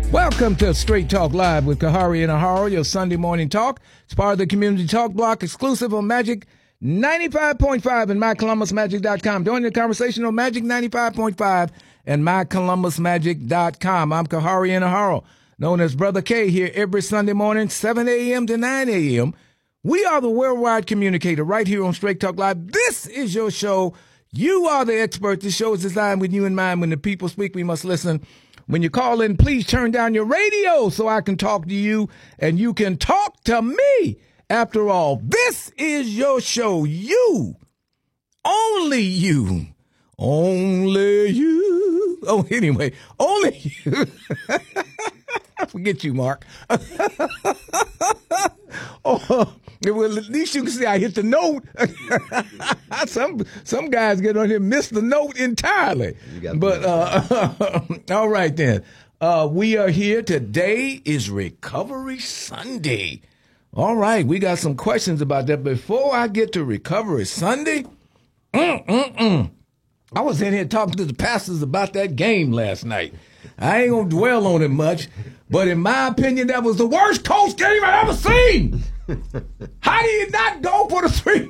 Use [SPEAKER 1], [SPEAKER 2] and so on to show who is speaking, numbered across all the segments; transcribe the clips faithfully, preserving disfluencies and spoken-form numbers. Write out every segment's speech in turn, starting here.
[SPEAKER 1] Welcome to Straight Talk Live with Kahari and Aharo, your Sunday morning talk. It's part of the Community Talk Block, exclusive on Magic ninety-five point five and my columbus magic dot com. Join the conversation on Magic ninety-five point five and my columbus magic dot com. I'm Kahari and Aharo, known as Brother K, here every Sunday morning, seven a.m. to nine a.m. We are the worldwide communicator right here on Straight Talk Live. This is your show. You are the expert. This show is designed with you in mind. When the people speak, we must listen. When you call in, please turn down your radio so I can talk to you and you can talk to me. After all, this is your show. You, only you, only you. Oh, anyway, only you. Forget you, Mark. Oh, well, at least you can see I hit the note. some some guys get on here and miss the note entirely. But uh, all right then, uh, we are here. Today is Recovery Sunday. All right, we got some questions about that. Before I get to Recovery Sunday, mm, mm, mm, I was in here talking to the pastors about that game last night. I ain't gonna dwell on it much, but in my opinion, that was the worst Colts game I ever seen. How do you not go for the three?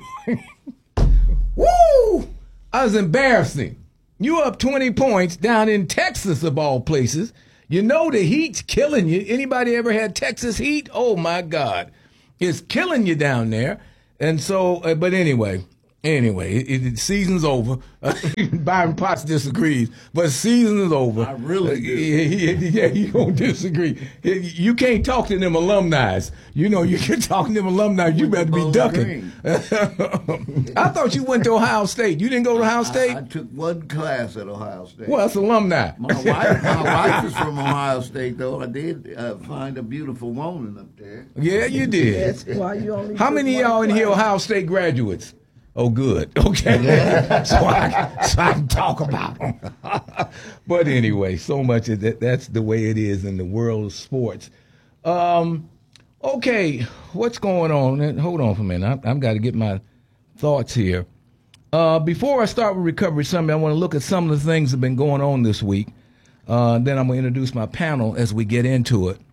[SPEAKER 1] Woo! I was embarrassing. You up twenty points down in Texas, of all places. You know the heat's killing you. Anybody ever had Texas heat? Oh, my God. It's killing you down there. And so, uh, but anyway, anyway, it, it, season's over. Uh, Byron Potts disagrees, but season is over.
[SPEAKER 2] I really do.
[SPEAKER 1] Uh, yeah, yeah, you don't disagree. You can't talk to them alumni. You know, you can talk to them alumni. You better be ducking. I thought you went to Ohio State. You didn't go to Ohio State?
[SPEAKER 2] I, I took one class at Ohio State.
[SPEAKER 1] Well, that's alumni.
[SPEAKER 2] My wife, my wife is from Ohio State, though. I did uh, find a beautiful woman up there.
[SPEAKER 1] Yeah, you did.
[SPEAKER 3] That's why you only
[SPEAKER 1] How many of y'all in here Ohio State graduates? Oh, good. Okay. so, I, so I can talk about them. But anyway, so much of that, that's the way it is in the world of sports. Um, okay, what's going on? Hold on for a minute. I, I've got to get my thoughts here. Uh, before I start with Recovery Sunday, I want to look at some of the things that have been going on this week. Uh, then I'm going to introduce my panel as we get into it.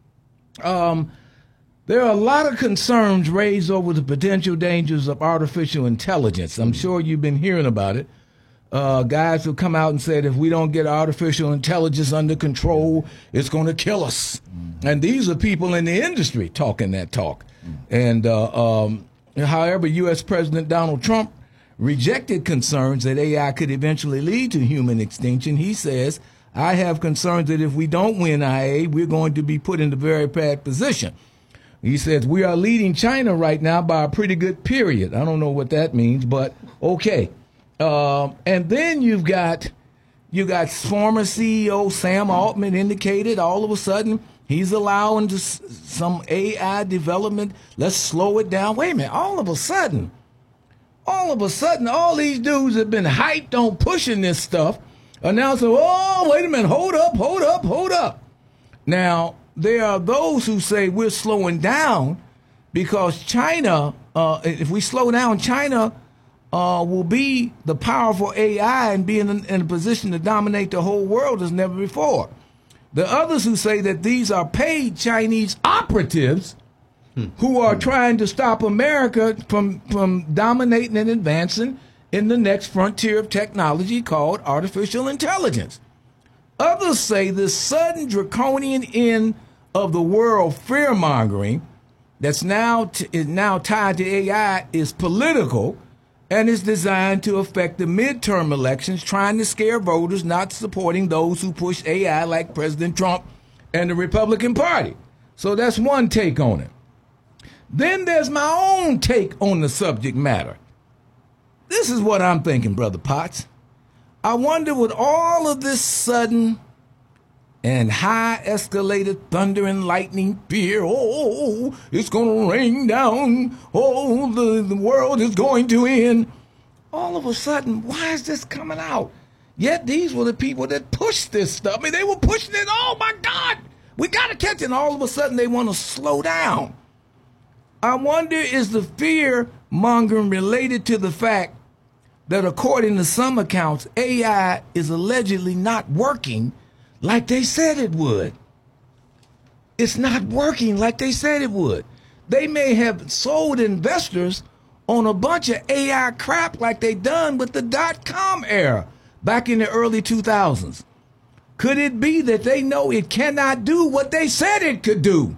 [SPEAKER 1] Um, There are a lot of concerns raised over the potential dangers of artificial intelligence. I'm sure you've been hearing about it. Uh, guys who come out and said if we don't get artificial intelligence under control, it's going to kill us. Mm-hmm. And these are people in the industry talking that talk. Mm-hmm. And uh, um, however, U S President Donald Trump rejected concerns that A I could eventually lead to human extinction. He says, I have concerns that if we don't win I A, we're going to be put in a very bad position. He says, we are leading China right now by a pretty good period. I don't know what that means, but okay. Uh, and then you've got you got former C E O Sam Altman indicated all of a sudden he's allowing this, some A I development. Let's slow it down. Wait a minute. All of a sudden, all of a sudden, all these dudes have been hyped on pushing this stuff. And now say, oh, wait a minute. Hold up, hold up, hold up. Now, there are those who say we're slowing down because China, uh, if we slow down, China uh, will be the powerful A I and be in, in a position to dominate the whole world as never before. The others who say that these are paid Chinese operatives hmm. who are hmm. trying to stop America from, from dominating and advancing in the next frontier of technology called artificial intelligence. Others say this sudden draconian end of the world fear-mongering that's now t- is now tied to A I is political and is designed to affect the midterm elections, trying to scare voters not supporting those who push A I like President Trump and the Republican Party. So that's one take on it. Then there's my own take on the subject matter. This is what I'm thinking, Brother Potts. I wonder with all of this sudden and high escalated thunder and lightning fear, oh, it's going to rain down, oh, the, the world is going to end. All of a sudden, why is this coming out? Yet these were the people that pushed this stuff. I mean, they were pushing it, oh my God, we got to catch it. And all of a sudden they want to slow down. I wonder, is the fear mongering related to the fact that according to some accounts, A I is allegedly not working like they said it would? it's not working like they said it would. They may have sold investors on a bunch of A I crap like they done with the dot-com era back in the early two thousands. Could it be that they know it cannot do what they said it could do?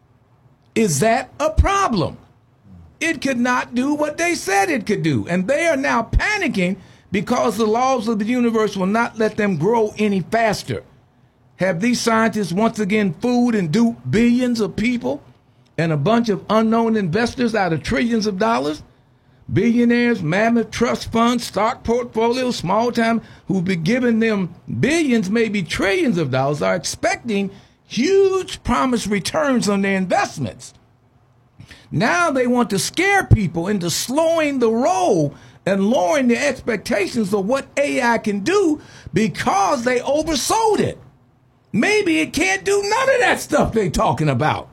[SPEAKER 1] Is that a problem? It could not do what they said it could do. And they are now panicking because the laws of the universe will not let them grow any faster. Have these scientists once again fooled and duped billions of people and a bunch of unknown investors out of trillions of dollars? Billionaires, mammoth trust funds, stock portfolios, small time, who've been giving them billions, maybe trillions of dollars, are expecting huge promised returns on their investments. Now they want to scare people into slowing the roll and lowering their expectations of what A I can do because they oversold it. Maybe it can't do none of that stuff they're talking about.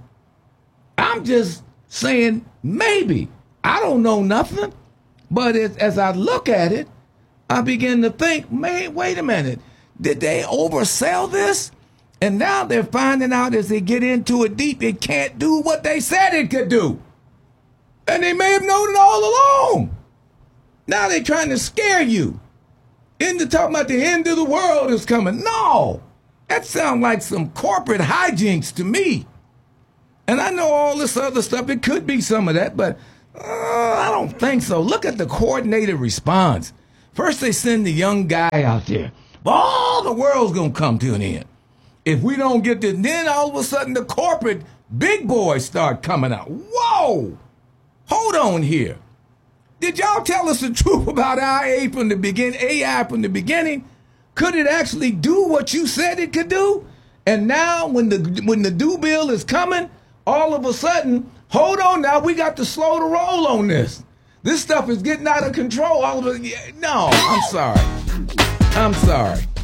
[SPEAKER 1] I'm just saying maybe. I don't know nothing. But as, as I look at it, I begin to think, man, wait a minute. Did they oversell this? And now they're finding out as they get into it deep, it can't do what they said it could do. And they may have known it all along. Now they're trying to scare you into talking about the end of the world is coming. No, that sounds like some corporate hijinks to me. And I know all this other stuff. It could be some of that, but uh, I don't think so. Look at the coordinated response. First, they send the young guy out there. All the world's going to come to an end. If we don't get this, then all of a sudden the corporate big boys start coming out. Whoa! Hold on here. Did y'all tell us the truth about I A from the begin, A I from the beginning? Could it actually do what you said it could do? And now when the when the do bill is coming, all of a sudden, hold on now, we got to slow the roll on this. This stuff is getting out of control. All of it. No, I'm sorry. I'm sorry.